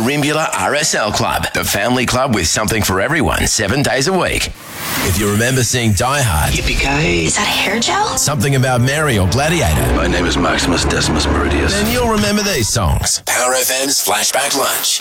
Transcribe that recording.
Rimbula RSL Club, the family club with something for everyone 7 days a week. If you remember seeing Die Hard, Yippee-ki-yay. Is that a hair gel? something about Mary or Gladiator, My name is Maximus Decimus Meridius. then you'll remember these songs. Power FM's Flashback Lunch.